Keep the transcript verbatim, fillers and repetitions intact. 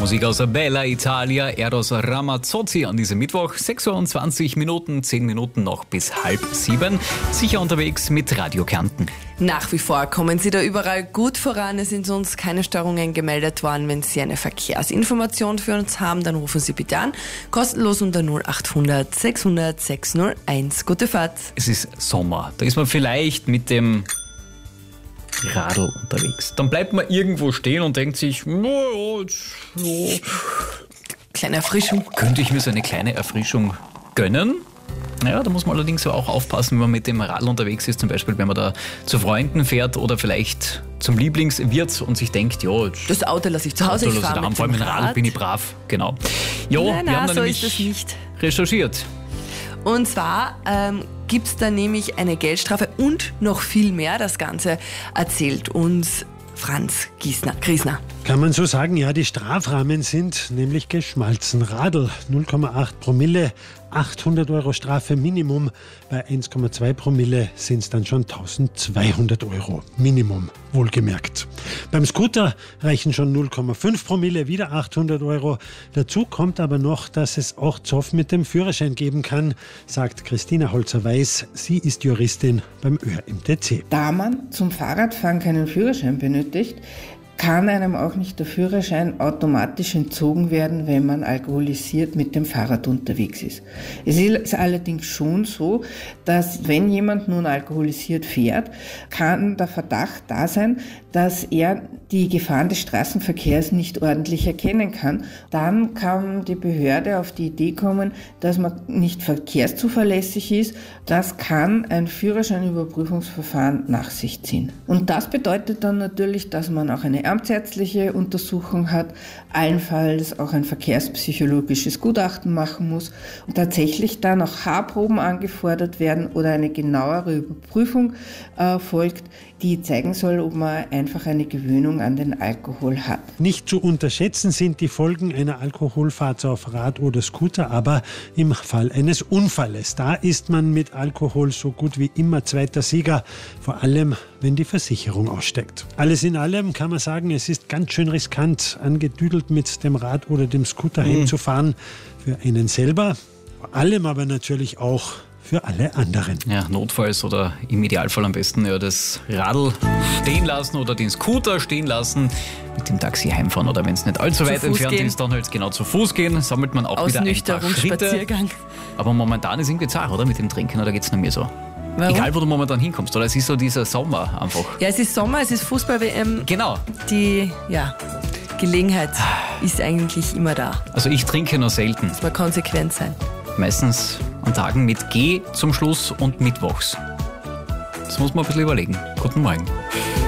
Musik aus Bella Italia, Eros Ramazzotti an diesem Mittwoch. sechs Uhr zwanzig Minuten, zehn Minuten noch bis halb sieben. Sicher unterwegs mit Radio Kärnten. Nach wie vor kommen Sie da überall gut voran. Es sind sonst keine Störungen gemeldet worden. Wenn Sie eine Verkehrsinformation für uns haben, dann rufen Sie bitte an. Kostenlos unter null acht hundert sechshundert sechshunderteins. Gute Fahrt. Es ist Sommer. Da ist man vielleicht mit dem Radl unterwegs. Dann bleibt man irgendwo stehen und denkt sich, naja, jetzt, ja. Kleine Erfrischung. Könnte ich mir so eine kleine Erfrischung gönnen? Naja, da muss man allerdings auch aufpassen, wenn man mit dem Radl unterwegs ist, zum Beispiel wenn man da zu Freunden fährt oder vielleicht zum Lieblingswirt und sich denkt, ja, jetzt Das Auto lasse ich zu Hause, ich fahre mit vor allem mit dem dem Radl Rad. bin ich brav. Genau. Ja, Nein, wir nein, haben da so nämlich ist das nicht. recherchiert. Und zwar ähm, gibt es da nämlich eine Geldstrafe und noch viel mehr. Das Ganze erzählt uns Franz Giesner, Griesner. Kann man so sagen, ja, die Strafrahmen sind nämlich geschmalzen. Radl null Komma acht Promille, achthundert Euro Strafe Minimum. Bei eins Komma zwei Promille sind es dann schon eintausendzweihundert Euro Minimum, wohlgemerkt. Beim Scooter reichen schon null Komma fünf Promille, wieder achthundert Euro. Dazu kommt aber noch, dass es auch Zoff mit dem Führerschein geben kann, sagt Christina Holzer-Weiß. Sie ist Juristin beim Ö R M T C. Da man zum Fahrradfahren keinen Führerschein benötigt, kann einem auch nicht der Führerschein automatisch entzogen werden, wenn man alkoholisiert mit dem Fahrrad unterwegs ist. Es ist allerdings schon so, dass wenn jemand nun alkoholisiert fährt, kann der Verdacht da sein, dass er die Gefahren des Straßenverkehrs nicht ordentlich erkennen kann. Dann kann die Behörde auf die Idee kommen, dass man nicht verkehrszuverlässig ist. Das kann ein Führerscheinüberprüfungsverfahren nach sich ziehen. Und das bedeutet dann natürlich, dass man auch eine amtsärztliche Untersuchung hat, allenfalls auch ein verkehrspsychologisches Gutachten machen muss und tatsächlich dann auch Haarproben angefordert werden oder eine genauere Überprüfung äh, folgt, die zeigen soll, ob man einfach eine Gewöhnung an den Alkohol hat. Nicht zu unterschätzen sind die Folgen einer Alkoholfahrt auf Rad oder Scooter, aber im Fall eines Unfalles. Da ist man mit Alkohol so gut wie immer zweiter Sieger, vor allem wenn die Versicherung aussteigt. Alles in allem kann man sagen, es ist ganz schön riskant, angedüdelt mit dem Rad oder dem Scooter mhm. heimzufahren. Für einen selber, vor allem aber natürlich auch für alle anderen. Ja, notfalls oder im Idealfall am besten ja das Radl stehen lassen oder den Scooter stehen lassen, mit dem Taxi heimfahren oder wenn es nicht allzu weit entfernt gehen. ist, dann halt genau zu Fuß gehen, sammelt man auch wieder ein paar Schritte. Spaziergang. Aber momentan ist irgendwie zart, oder? Mit dem Trinken, oder geht es nur mir so? Warum? Egal, wo du momentan hinkommst, oder? Es ist so dieser Sommer einfach. Ja, es ist Sommer, es ist Fußball-W M. Genau. Die ja, Gelegenheit ist eigentlich immer da. Also ich trinke nur selten. Muss man konsequent sein. Meistens an Tagen mit G zum Schluss und mittwochs. Das muss man ein bisschen überlegen. Guten Morgen.